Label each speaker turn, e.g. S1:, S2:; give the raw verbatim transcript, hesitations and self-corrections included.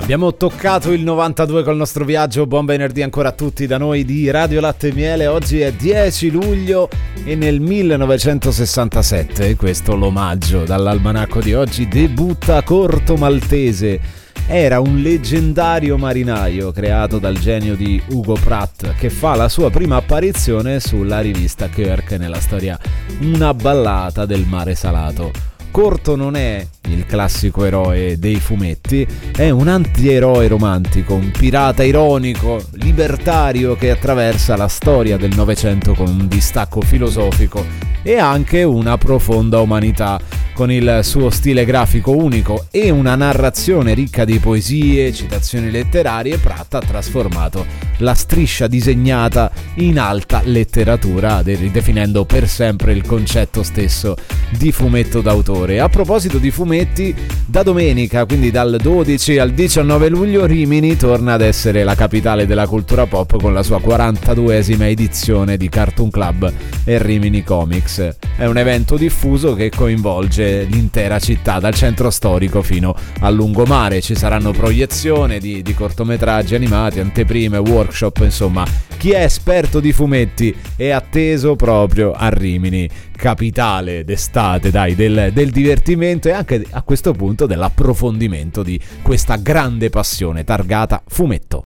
S1: Abbiamo toccato il novantadue col nostro viaggio. Buon venerdì ancora a tutti da noi di Radio Latte e Miele. Oggi è dieci luglio e nel millenovecentosessantasette, questo l'omaggio dall'almanacco di oggi, debutta Corto Maltese. Era un leggendario marinaio creato dal genio di Hugo Pratt, che fa la sua prima apparizione sulla rivista Kirk nella storia Una ballata del mare salato. Corto non è il classico eroe dei fumetti, è un antieroe romantico, un pirata ironico, libertario che attraversa la storia del Novecento con un distacco filosofico e anche una profonda umanità, con il suo stile grafico unico e una narrazione ricca di poesie, citazioni letterarie. Pratt ha trasformato la striscia disegnata in alta letteratura, ridefinendo per sempre il concetto stesso di fumetto d'autore. A proposito di fumetti, da domenica, quindi dal dodici al diciannove luglio, Rimini torna ad essere la capitale della cultura pop con la sua quarantaduesima edizione di Cartoon Club e Rimini Comics. È un evento diffuso che coinvolge l'intera città, dal centro storico fino al lungomare. Ci saranno proiezioni di, di cortometraggi animati, anteprime, workshop, insomma, chi è esperto di fumetti è atteso proprio a Rimini, capitale d'estate, dai, del, del divertimento e anche a questo punto dell'approfondimento di questa grande passione targata fumetto.